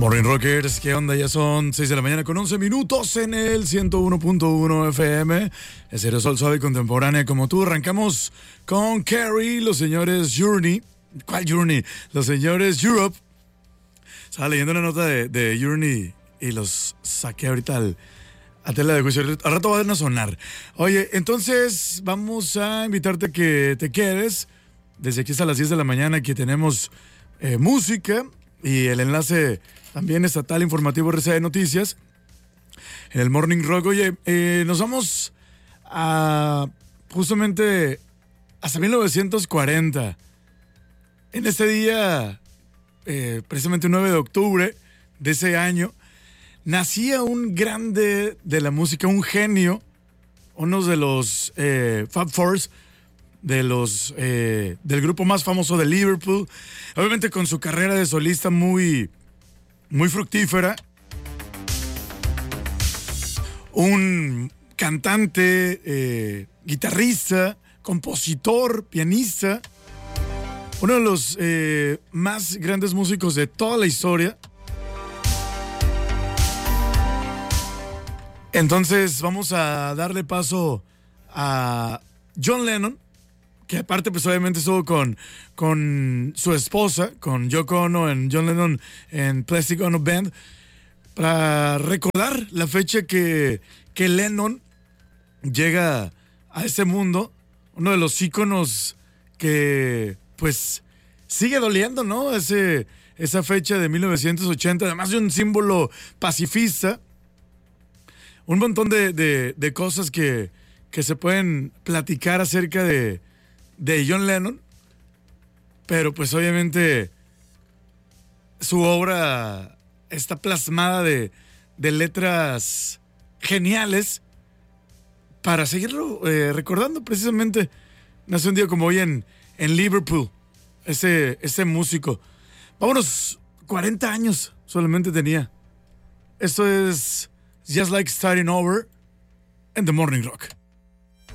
Morning Rockers, ¿qué onda? Ya son 6 de la mañana con 11 minutos en el 101.1 FM. Es Aerosol Suave y Contemporánea como tú. Arrancamos con Carrie, los señores Journey. ¿Cuál Journey? Los señores Europe. Estaba leyendo una nota de Journey y los saqué ahorita a tela de juicio. Al rato van a sonar. Oye, entonces vamos a invitarte a que te quedes. Desde aquí hasta las 10 de la mañana que tenemos música y el enlace también estatal informativo RCA de Noticias en el Morning Rock. Oye, nos vamos a justamente hasta 1940. En este día, precisamente 9 de octubre de ese año, nacía un grande de la música, un genio, uno de los Fab Fours, del grupo más famoso de Liverpool, obviamente con su carrera de solista muy fructífera. Un cantante, guitarrista, compositor, pianista, uno de los más grandes músicos de toda la historia. Entonces vamos a darle paso a John Lennon, que aparte pues obviamente estuvo con su esposa, con Yoko Ono en John Lennon en Plastic Ono Band, para recordar la fecha que Lennon llega a este mundo, uno de los íconos que pues sigue doliendo, ¿no? Esa fecha de 1980, además de un símbolo pacifista, un montón de cosas que se pueden platicar acerca de John Lennon, pero pues obviamente su obra está plasmada de letras geniales para seguirlo recordando. Precisamente nació un día como hoy en Liverpool, ese músico. Vámonos, 40 años solamente tenía. Esto es Just Like Starting Over en The Morning Rock.